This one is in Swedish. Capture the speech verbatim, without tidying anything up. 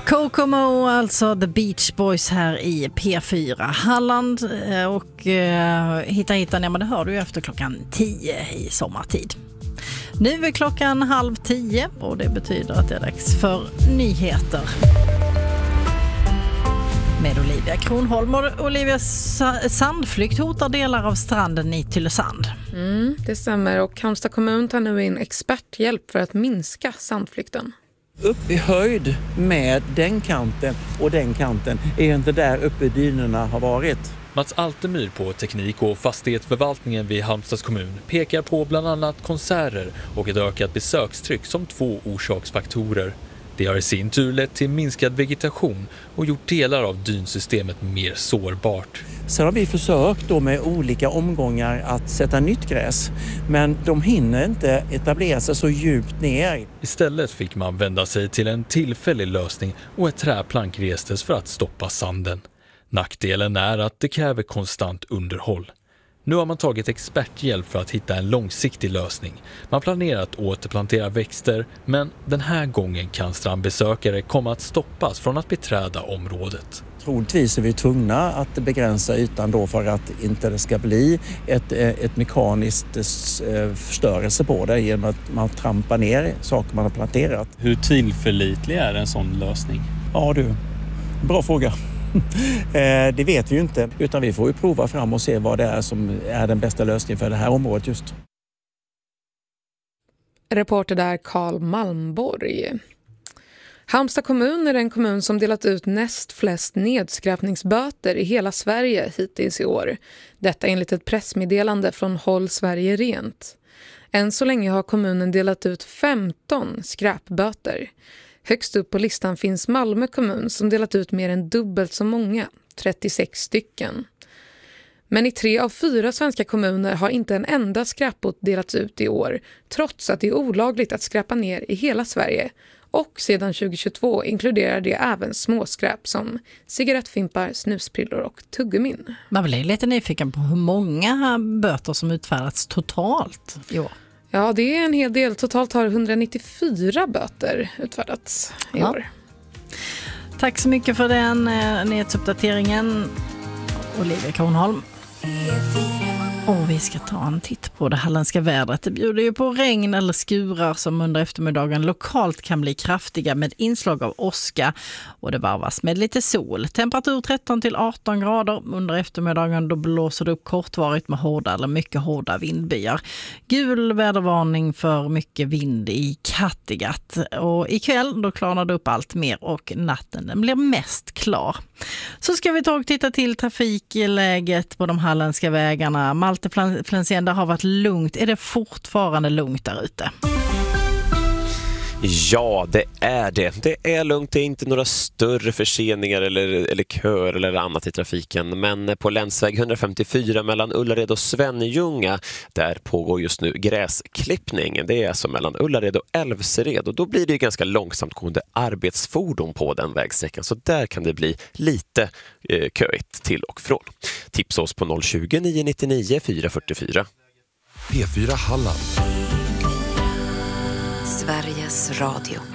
Kokomo, alltså The Beach Boys här i P fyra Halland, och eh, hitta hitta ja, men det hör du ju efter klockan tio i sommartid. Nu är klockan halv tio och det betyder att det är dags för nyheter med Olivia Kronholm. Och Olivia, sandflykt hotar delar av stranden i Tylösand. Mm, det stämmer, och Halmstad kommun tar nu in experthjälp för att minska sandflykten. Upp i höjd med den kanten och den kanten är inte där uppe dynorna har varit. Mats Altemyr på teknik- och fastighetsförvaltningen vid Halmstads kommun pekar på bland annat konserter och ett ökat besökstryck som två orsaksfaktorer. Det har i sin tur lett till minskad vegetation och gjort delar av dynsystemet mer sårbart. Sen har vi försökt då med olika omgångar att sätta nytt gräs, men de hinner inte etablera sig så djupt ner. Istället fick man vända sig till en tillfällig lösning och ett träplank restes för att stoppa sanden. Nackdelen är att det kräver konstant underhåll. Nu har man tagit experthjälp för att hitta en långsiktig lösning. Man planerar att återplantera växter, men den här gången kan strandbesökare komma att stoppas från att beträda området. Troligtvis är vi tvungna att begränsa ytan då för att inte det ska bli ett, ett mekaniskt förstörelse på det genom att man trampar ner saker man har planterat. Hur tillförlitlig är en sån lösning? Ja du, bra fråga. Det vet vi ju inte, utan vi får ju prova fram och se vad det är som är den bästa lösningen för det här området just. Reporter där Carl Malmborg. Halmstad kommun är den kommun som delat ut näst flest nedskräpningsböter i hela Sverige hittills i år. Detta enligt ett pressmeddelande från Håll Sverige Rent. Än så länge har kommunen delat ut femton skräpböter. Högst upp på listan finns Malmö kommun som delat ut mer än dubbelt så många, trettiosex stycken. Men i tre av fyra svenska kommuner har inte en enda skräpbot delats ut i år, trots att det är olagligt att skräpa ner i hela Sverige. Och sedan tjugohundratjugotvå inkluderar det även småskräp som cigarettfimpar, snusprillor och tuggummin. Man blir lite nyfiken på hur många böter som utfärdats totalt i år. Ja, det är en hel del. Totalt har etthundranittiofyra böter utfärdats i ja. år. Tack så mycket för den eh, nyhetsuppdateringen, Olivia Kronholm. Och vi ska ta en titt på det halländska vädret. Det bjuder ju på regn eller skurar som under eftermiddagen lokalt kan bli kraftiga med inslag av åska, och det varvas med lite sol. Temperatur tretton till arton grader. Under eftermiddagen då blåser det upp kortvarigt med hårda eller mycket hårda vindbyar. Gul vädervarning för mycket vind i Kattegatt. Och ikväll då klarnar det upp allt mer och natten den blir mest klar. Så ska vi ta och titta till trafikläget på de halländska vägarna. Malte Flensén, har varit lugnt. Är det fortfarande lugnt där ute? Ja, det är det. Det är lugnt, det är inte några större förseningar eller, eller köer eller annat i trafiken. Men på länsväg etthundrafemtiofyra mellan Ullared och Svenljunga, där pågår just nu gräsklippning. Det är alltså mellan Ullared och Älvsered, och då blir det ju ganska långsamt gående arbetsfordon på den vägsträckan. Så där kan det bli lite eh, köigt till och från. Tipsa oss på noll tjugo, nio nittionio, fyra fyrtiofyra. P fyra Halland. Sveriges Radio.